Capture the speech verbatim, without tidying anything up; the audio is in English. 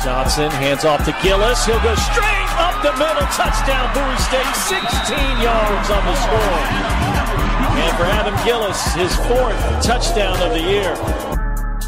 Johnson hands off to Gillis. He'll go straight up the middle. Touchdown, Bowie State. sixteen yards on the score. And for Adam Gillis, his fourth touchdown of the year.